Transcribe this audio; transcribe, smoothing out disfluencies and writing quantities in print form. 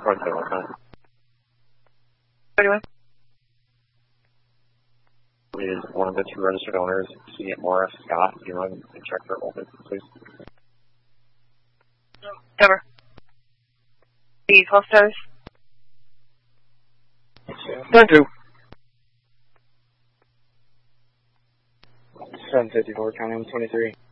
Report the work. Anyway. Is one of the two registered owners, C. Morris Scott. Do you want to check for open, please? Cover. The 12 stars. 10-2. 754, county 23.